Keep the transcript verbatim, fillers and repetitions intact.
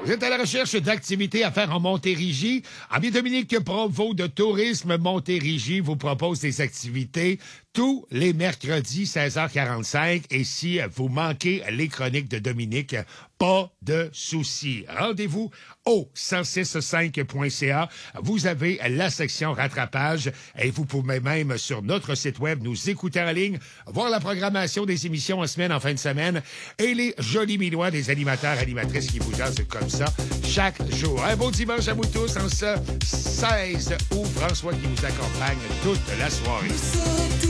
Vous êtes à la recherche d'activités à faire en Montérégie? Ah bien, Dominique Provost de Tourisme Montérégie vous propose des activités tous les mercredis, seize heures quarante-cinq. Et si vous manquez les chroniques de Dominique, pas de souci. Rendez-vous au cent six virgule cinq point c a. Vous avez la section rattrapage et vous pouvez même sur notre site web nous écouter en ligne, voir la programmation des émissions en semaine, en fin de semaine et les jolis minois des animateurs, animatrices qui vous jasent comme ça chaque jour. Un beau dimanche à vous tous en ce seize août. François qui vous accompagne toute la soirée.